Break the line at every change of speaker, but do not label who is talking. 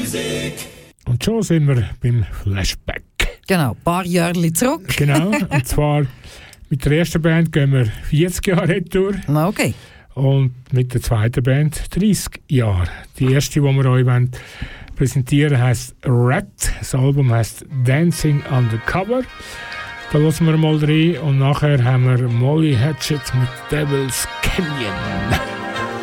Und schon sind wir beim Flashback.
Genau, ein paar Jahre zurück.
Genau, und zwar mit der ersten Band gehen wir 40 Jahre retour.
Okay.
Und mit der zweiten Band 30 Jahre. Die erste, die wir euch präsentieren, heisst Rat. Das Album heisst Dancing Undercover. Da hören wir mal rein und nachher haben wir Molly Hatchet mit Devil's Canyon.